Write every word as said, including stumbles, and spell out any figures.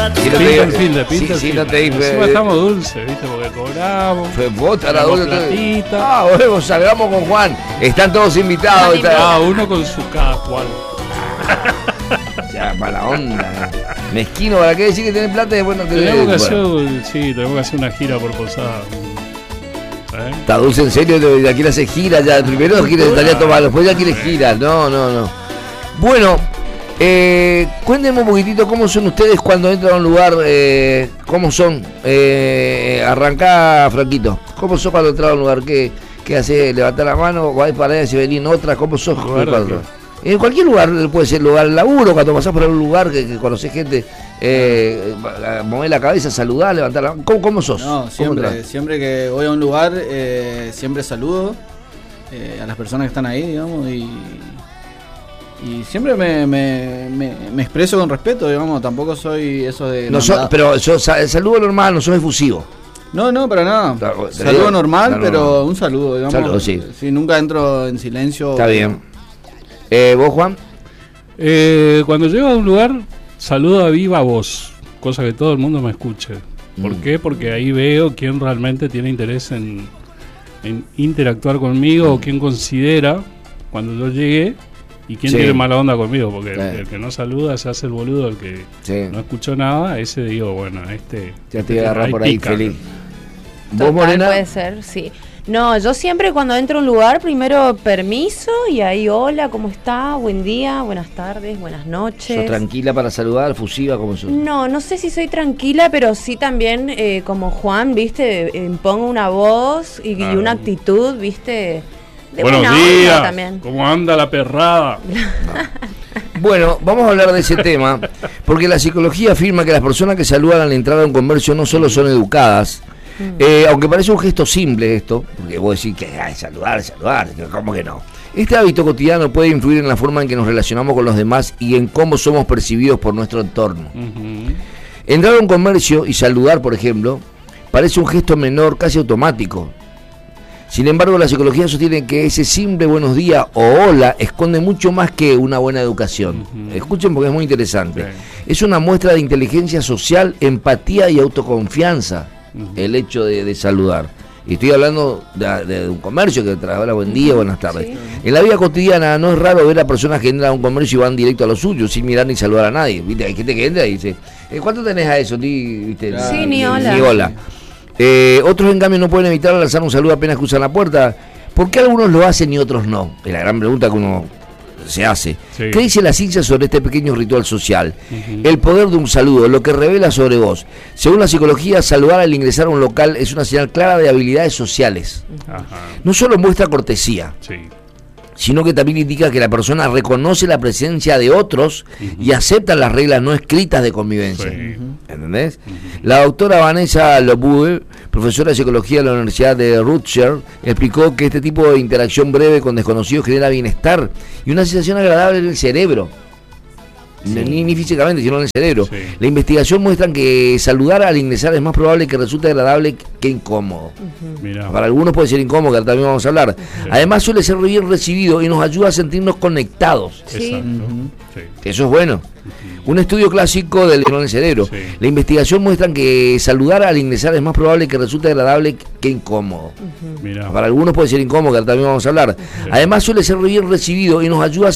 Si no pinta el fin de pinta si, el si fin. no te dice, Encima estamos dulces, ¿viste? Porque cobramos. Fue vos, la tenemos dulce. platita. Ah, bueno, salgamos con Juan. Están todos invitados. Está... Cada uno con su cada cual. Ya, mala onda. Mezquino, ¿para qué decir que tenés plata y después no tenés? Tenemos que Bueno. hacer, sí, tenemos que hacer una gira por Posada. ¿Eh? Está dulce en serio, ya quiere hacer gira ya. Primero quiere estaría tomando, después ya quiere gira. No, no, no. Bueno, eh, cuéntenme un poquitito cómo son ustedes cuando entran a un lugar, eh, cómo son. Eh, arrancá, Franquito. ¿Cómo sos cuando entras a un lugar? ¿Qué, qué haces? ¿Levantar la mano? ¿Vais para allá y venís en otra? ¿Cómo sos? En cualquier lugar, puede ser lugar de laburo, cuando pasás por un lugar que, que conocés gente, eh, mover la cabeza, saludar, levantar la mano. ¿Cómo, cómo sos? No, siempre, siempre que voy a un lugar, eh, siempre saludo eh, a las personas que están ahí, digamos, y, y siempre me, me, me, me expreso con respeto, digamos, tampoco soy eso de... No so, pero yo saludo normal, no soy efusivo. No, no, para nada. Claro, saludo normal, claro, pero no. un saludo, digamos. Saludo, sí. Sí, nunca entro en silencio. Está bien. Eh, ¿Vos, Juan? Eh, cuando llego a un lugar, saludo a viva voz, cosa que todo el mundo me escuche. ¿Por mm. qué? Porque ahí veo quién realmente tiene interés en, en interactuar conmigo mm. o quién considera cuando yo llegué y quién sí. tiene mala onda conmigo. Porque sí. el, el que no saluda se hace el boludo, el que sí. no escuchó nada, ese digo, bueno, este... Ya te voy a agarrar por ahí, pica. feliz. ¿Vos, Morena? Puede ser, sí. No, yo siempre cuando entro a un lugar, primero permiso y ahí hola, ¿cómo está? Buen día, buenas tardes, buenas noches. ¿Sos tranquila para saludar, fusiva como sos? No, no sé si soy tranquila, pero sí también eh, como Juan, viste, impongo una voz y, claro. y una actitud, viste, de buenos buena días, onda también. ¿Cómo anda la perrada? Bueno, vamos a hablar de ese tema, porque la psicología afirma que las personas que saludan al entrar a un comercio no solo son educadas, Eh, aunque parece un gesto simple esto, porque vos decís que ay, saludar, saludar, ¿cómo que no? Este hábito cotidiano puede influir en la forma en que nos relacionamos con los demás y en cómo somos percibidos por nuestro entorno. Uh-huh. Entrar a un comercio y saludar, por ejemplo, parece un gesto menor, casi automático. Sin embargo, la psicología sostiene que ese simple buenos días o hola esconde mucho más que una buena educación. Uh-huh. Escuchen porque es muy interesante. Okay. Es una muestra de inteligencia social, empatía y autoconfianza. Uh-huh. El hecho de, de saludar. Y estoy hablando de, de, de un comercio que trabaja buen día, buenas tardes. Sí. En la vida cotidiana no es raro ver a personas que entran a un comercio y van directo a lo suyo, sin mirar ni saludar a nadie. ¿Viste? Hay gente que entra y dice, ¿cuánto tenés a eso? Ni, ¿viste? Sí, ni, ni hola. Ni hola. Eh, otros, en cambio, no pueden evitar lanzar un saludo apenas cruzan la puerta. ¿Por qué algunos lo hacen y otros no? Es la gran pregunta que uno se hace. Sí. ¿Qué dice la ciencia sobre este pequeño ritual social? Uh-huh. El poder de un saludo, lo que revela sobre vos. Según la psicología, saludar al ingresar a un local es una señal clara de habilidades sociales. Uh-huh. No solo muestra cortesía, sí. sino que también indica que la persona reconoce la presencia de otros uh-huh. y acepta las reglas no escritas de convivencia. Sí. ¿Entendés? Uh-huh. La doctora Vanessa Lobuel, profesora de psicología de la Universidad de Rutgers, explicó que este tipo de interacción breve con desconocidos genera bienestar y una sensación agradable en el cerebro. Sí. Ni, ni físicamente, sino en el cerebro. Sí. La investigación muestra que saludar al ingresar es más probable que resulte agradable que incómodo. Uh-huh. Para algunos puede ser incómodo, que también vamos a hablar. Sí. Además suele ser bien recibido y nos ayuda a sentirnos conectados. Sí. Uh-huh. Sí. Eso es bueno. Uh-huh. Un estudio clásico del en el cerebro. Sí. La investigación muestra que saludar al ingresar es más probable que resulte agradable que incómodo. Uh-huh. Para algunos puede ser incómodo, que también vamos a hablar. Sí. Además suele ser bien recibido y nos ayuda a